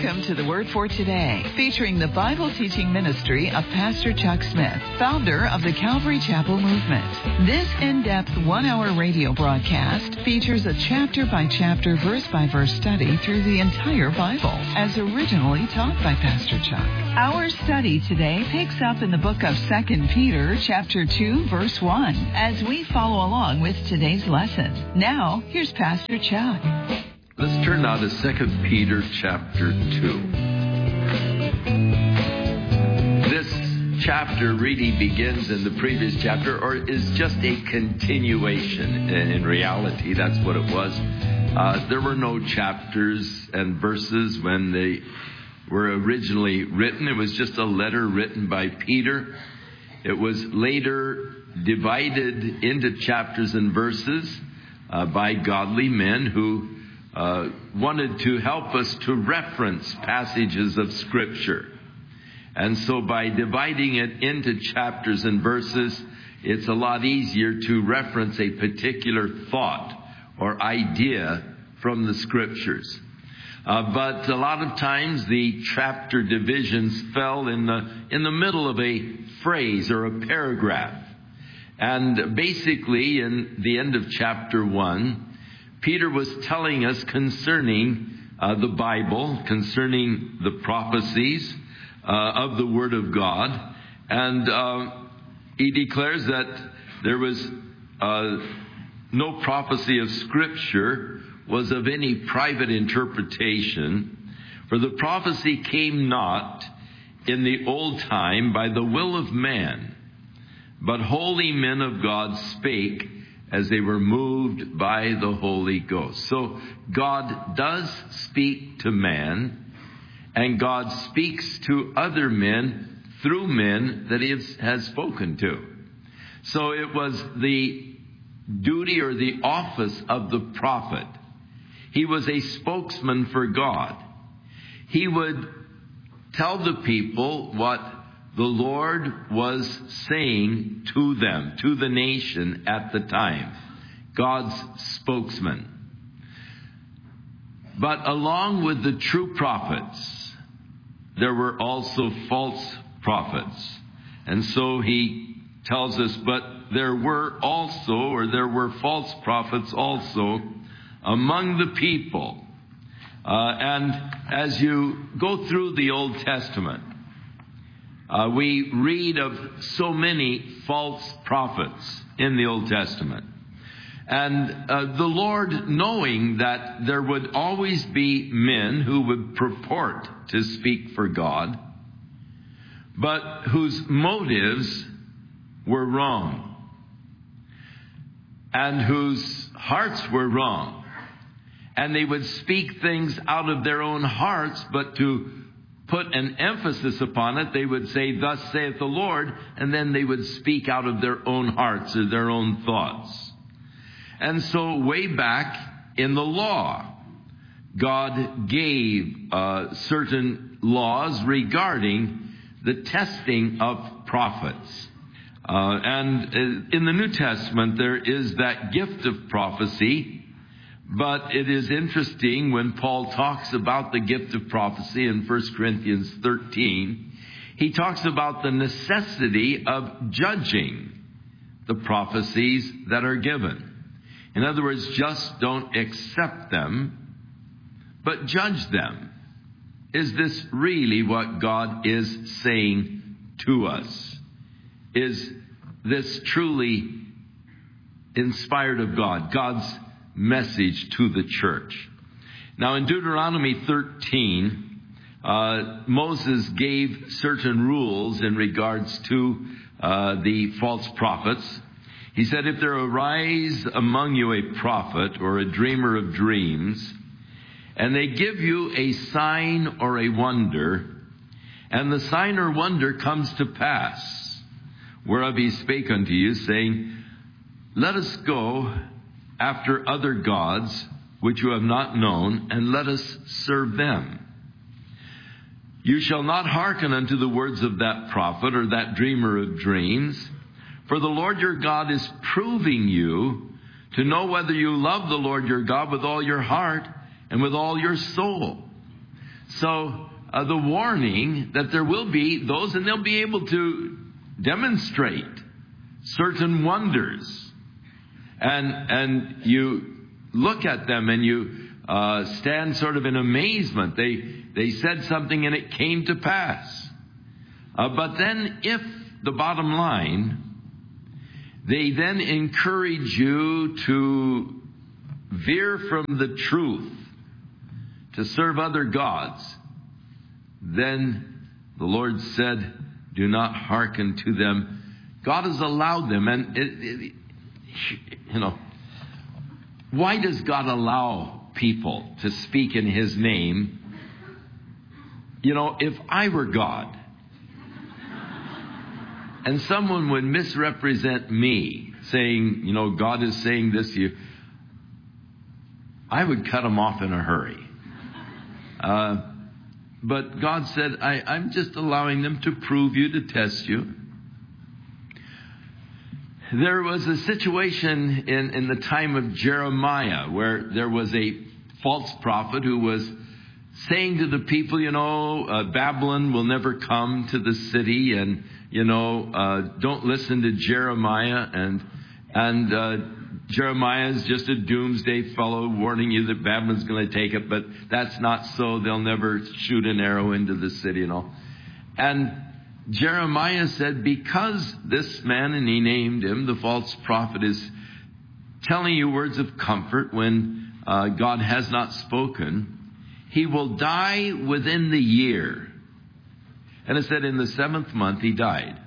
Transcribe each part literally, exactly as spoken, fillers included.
Welcome to the Word for Today, featuring the Bible teaching ministry of Pastor Chuck Smith, founder of the Calvary Chapel Movement. This in-depth one-hour radio broadcast features a chapter-by-chapter, verse-by-verse study through the entire Bible, as originally taught by Pastor Chuck. Our study today picks up in the book of Second Peter, chapter two, verse one, as we follow along with today's lesson. Now, here's Pastor Chuck. Let's turn now to Second Peter chapter two. This chapter really begins in the previous chapter, or is just a continuation. In reality, that's what it was. Uh, there were no chapters and verses when they were originally written. It was just a letter written by Peter. It was later divided into chapters and verses uh, by godly men who Uh, wanted to help us to reference passages of Scripture. And so by dividing it into chapters and verses, it's a lot easier to reference a particular thought or idea from the Scriptures. Uh, but a lot of times the chapter divisions fell in the, in the middle of a phrase or a paragraph. And basically in the end of chapter one, Peter was telling us concerning uh, the Bible, concerning the prophecies uh, of the Word of God. And uh, he declares that there was uh, no prophecy of Scripture was of any private interpretation. For the prophecy came not in the old time by the will of man, but holy men of God spake as they were moved by the Holy Ghost. So God does speak to man, and God speaks to other men through men that he has spoken to. So it was the duty or the office of the prophet. He was a spokesman for God. He would tell the people what the Lord was saying to them, to the nation at the time. God's spokesman. But along with the true prophets, there were also false prophets. And so he tells us, but there were also, or there were false prophets also among the people. Uh, and as you go through the Old Testament, Uh, we read of so many false prophets in the Old Testament. And uh, the Lord, knowing that there would always be men who would purport to speak for God, but whose motives were wrong, and whose hearts were wrong. And they would speak things out of their own hearts, but to put an emphasis upon it, they would say, "Thus saith the Lord," and then they would speak out of their own hearts or their own thoughts. And so way back in the law, God gave uh, certain laws regarding the testing of prophets. Uh, and in the New Testament, there is that gift of prophecy. But it is interesting when Paul talks about the gift of prophecy in First Corinthians thirteen, he talks about the necessity of judging the prophecies that are given. In other words, just don't accept them, but judge them. Is this really what God is saying to us? Is this truly inspired of God, God's message to the church? Now in Deuteronomy thirteen, uh, Moses gave certain rules in regards to uh, the false prophets. He said, "If there arise among you a prophet or a dreamer of dreams, and they give you a sign or a wonder, and the sign or wonder comes to pass, whereof he spake unto you, saying, Let us go after other gods, which you have not known, and let us serve them. You shall not hearken unto the words of that prophet or that dreamer of dreams, for the Lord your God is proving you to know whether you love the Lord your God with all your heart and with all your soul. So uh, the warning that there will be those, and they'll be able to demonstrate certain wonders. And and you look at them and you uh, stand sort of in amazement. They they said something and it came to pass. Uh, but then if the bottom line, they then encourage you to veer from the truth, to serve other gods, then the Lord said, do not hearken to them. God has allowed them. And, it, it, you know, why does God allow people to speak in His name? You know, if I were God and someone would misrepresent me, saying, you know, God is saying this to you, I would cut them off in a hurry. Uh, but God said, I, I'm just allowing them to prove you, to test you. There was a situation in, in the time of Jeremiah where there was a false prophet who was saying to the people, you know, uh, Babylon will never come to the city, and, you know, uh, don't listen to Jeremiah. And, and, uh, Jeremiah is just a doomsday fellow warning you that Babylon's going to take it, but that's not so. They'll never shoot an arrow into the city and all. And Jeremiah said, because this man, and he named him, the false prophet, is telling you words of comfort when uh, God has not spoken, he will die within the year. And it said in the seventh month he died.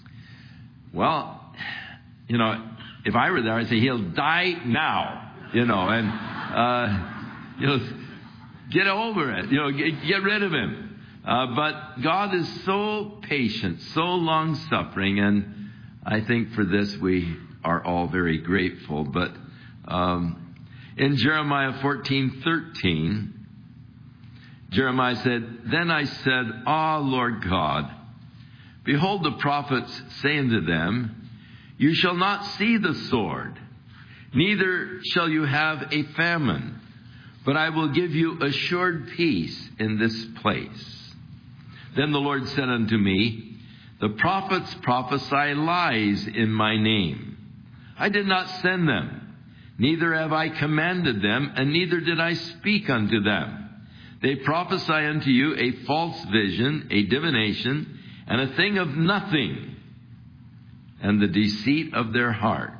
Well, you know, if I were there, I'd say he'll die now, you know, and, uh, you know, get over it, you know, get, get rid of him. Uh, but God is so patient, so long-suffering, and I think for this we are all very grateful. But um, in Jeremiah fourteen thirteen, Jeremiah said, then I said, Ah, Lord God, behold, the prophets say unto them, you shall not see the sword, neither shall you have a famine, but I will give you assured peace in this place. Then the Lord said unto me, the prophets prophesy lies in my name. I did not send them, neither have I commanded them, and neither did I speak unto them. They prophesy unto you a false vision, a divination, and a thing of nothing, and the deceit of their heart.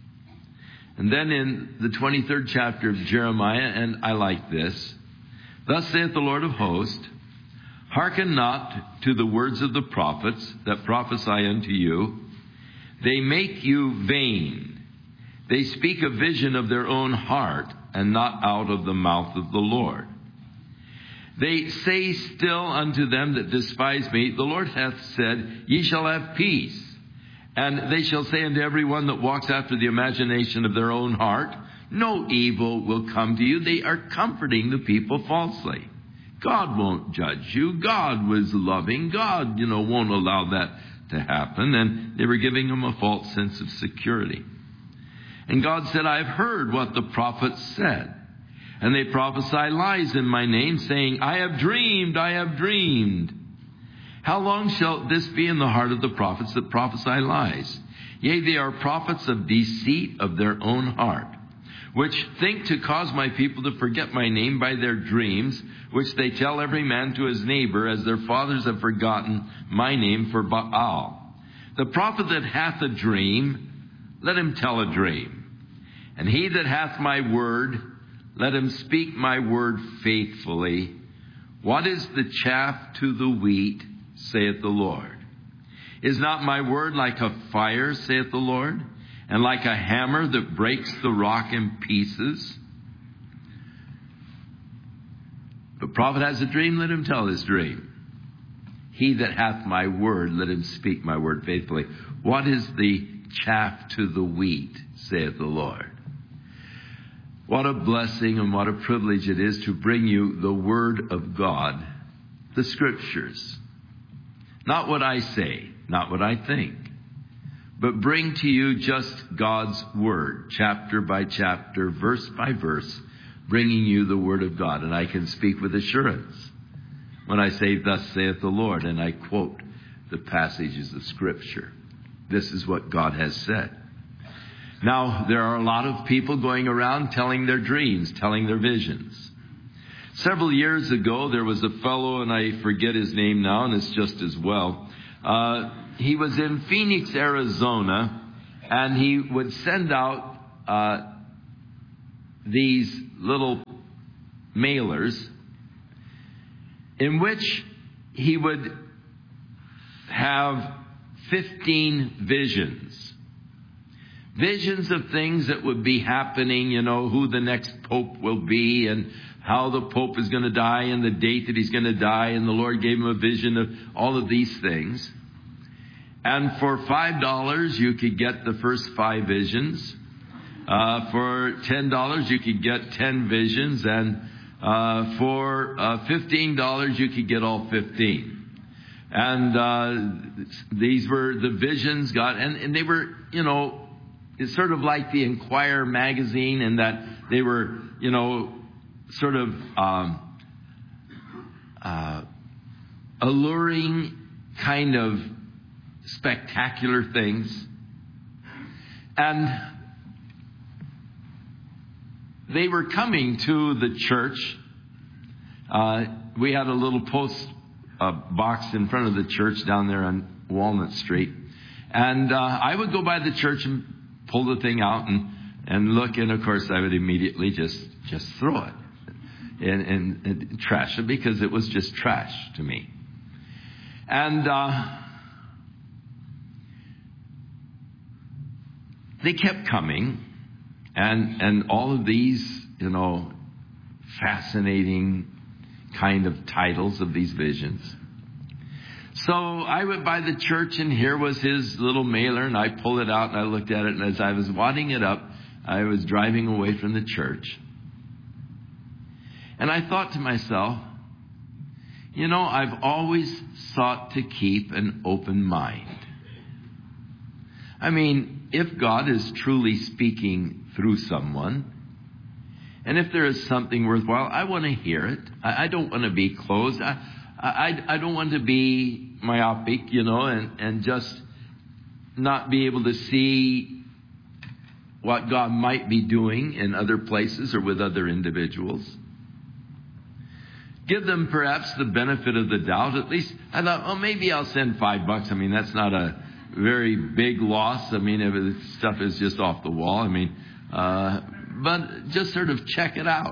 And then in the twenty-third chapter of Jeremiah, and I like this, thus saith the Lord of hosts, hearken not to the words of the prophets that prophesy unto you. They make you vain. They speak a vision of their own heart, and not out of the mouth of the Lord. They say still unto them that despise me, the Lord hath said, ye shall have peace. And they shall say unto every one that walks after the imagination of their own heart, no evil will come to you. They are comforting the people falsely. God won't judge you. God was loving. God, you know, won't allow that to happen. And they were giving them a false sense of security. And God said, I have heard what the prophets said. And they prophesy lies in my name, saying, I have dreamed, I have dreamed. How long shall this be in the heart of the prophets that prophesy lies? Yea, they are prophets of deceit of their own heart, which think to cause my people to forget my name by their dreams, which they tell every man to his neighbor, as their fathers have forgotten my name for Baal. The prophet that hath a dream, let him tell a dream. And he that hath my word, let him speak my word faithfully. What is the chaff to the wheat, saith the Lord? Is not my word like a fire, saith the Lord, and like a hammer that breaks the rock in pieces? The prophet has a dream, let him tell his dream. He that hath my word, let him speak my word faithfully. What is the chaff to the wheat, saith the Lord? What a blessing and what a privilege it is to bring you the Word of God, the Scriptures. Not what I say, not what I think, but bring to you just God's Word, chapter by chapter, verse by verse, bringing you the Word of God. And I can speak with assurance when I say, thus saith the Lord, and I quote the passages of Scripture. This is what God has said. Now, there are a lot of people going around telling their dreams, telling their visions. Several years ago, there was a fellow, and I forget his name now, and it's just as well. Uh, he was in Phoenix, Arizona, and he would send out uh, these little mailers in which he would have fifteen visions. Visions of things that would be happening, you know, who the next pope will be and how the pope is going to die and the date that he's going to die. And the Lord gave him a vision of all of these things. And for five dollars, you could get the first five visions. Uh, for ten dollars, you could get ten visions. And uh, for uh, fifteen dollars, you could get all fifteen. And uh, these were the visions God, and, and they were, you know, it's sort of like the Enquirer magazine, in that they were, you know, sort of um, uh, alluring, kind of spectacular things. And they were coming to the church. Uh, we had a little post uh, box in front of the church down there on Walnut Street. And uh, I would go by the church and pull the thing out and, and look. And, of course, I would immediately just, just throw it and, and, and trash it, because it was just trash to me. And uh, they kept coming. And, and all of these, you know, fascinating kind of titles of these visions. So I went by the church, and here was his little mailer, and I pulled it out and I looked at it. And as I was wadding it up, I was driving away from the church. And I thought to myself, you know, I've always sought to keep an open mind. I mean, if God is truly speaking through someone, and if there is something worthwhile, I want to hear it. I, I don't want to be closed. I, I, I don't want to be myopic, you know, and, and just not be able to see what God might be doing in other places or with other individuals. Give them perhaps the benefit of the doubt. At least I thought, well, maybe I'll send five bucks. I mean, that's not a very big loss. I mean, if the stuff is just off the wall. I mean, uh, but just sort of check it out.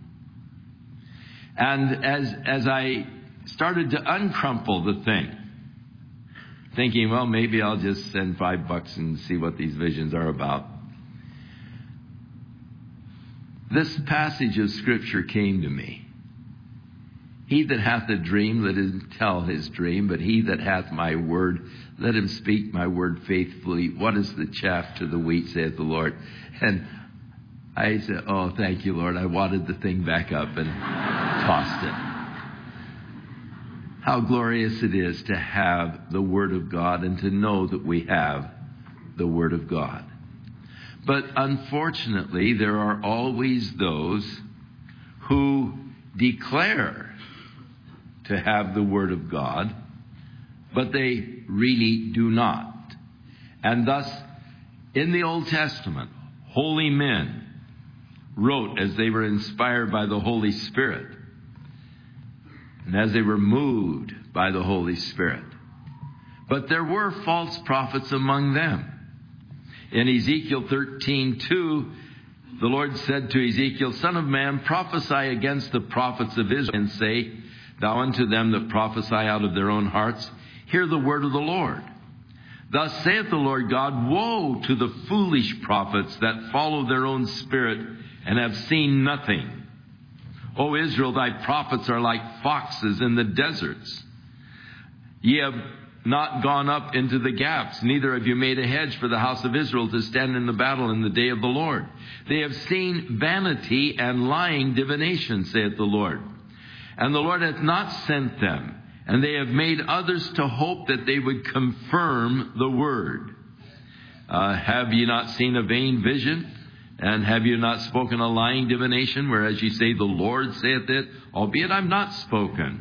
And as as I started to uncrumple the thing, thinking, well, maybe I'll just send five bucks and see what these visions are about, this passage of Scripture came to me. He that hath a dream, let him tell his dream, but he that hath my word, let him speak my word faithfully. What is the chaff to the wheat, saith the Lord? And I said, oh, thank you, Lord. I wadded the thing back up and tossed it. How glorious it is to have the Word of God and to know that we have the Word of God. But unfortunately, there are always those who declare to have the Word of God, but they really do not. And thus, in the Old Testament, holy men wrote as they were inspired by the Holy Spirit and as they were moved by the Holy Spirit. But there were false prophets among them. In Ezekiel thirteen two, the Lord said to Ezekiel, Son of man, prophesy against the prophets of Israel, and say, Thou unto them that prophesy out of their own hearts, hear the word of the Lord. Thus saith the Lord God, Woe to the foolish prophets that follow their own spirit and have seen nothing. O Israel, thy prophets are like foxes in the deserts. Ye have not gone up into the gaps, neither have you made a hedge for the house of Israel to stand in the battle in the day of the Lord. They have seen vanity and lying divination, saith the Lord. And the Lord hath not sent them, and they have made others to hope that they would confirm the word. Uh, have ye not seen a vain vision? And have you not spoken a lying divination, whereas ye say, the Lord saith it, albeit I'm not spoken?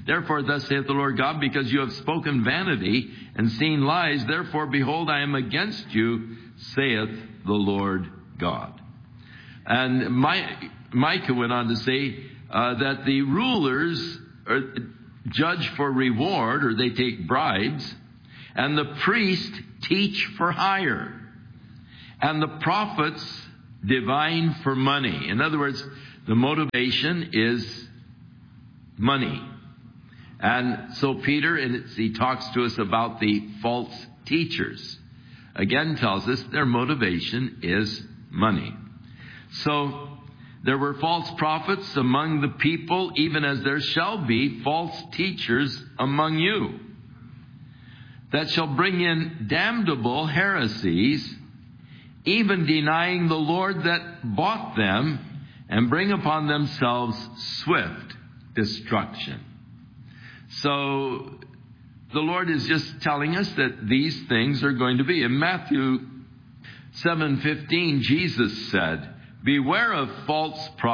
Therefore, thus saith the Lord God, because you have spoken vanity and seen lies, therefore, behold, I am against you, saith the Lord God. And My, Micah went on to say uh, that the rulers are judge for reward, or they take bribes, and the priests teach for hire, and the prophets divine for money. In other words, the motivation is money. And so Peter, and he talks to us about the false teachers, again tells us their motivation is money. So there were false prophets among the people, even as there shall be false teachers among you, that shall bring in damnable heresies, even denying the Lord that bought them, and bring upon themselves swift destruction. So the Lord is just telling us that these things are going to be. In Matthew seven fifteen, Jesus said, beware of false prophets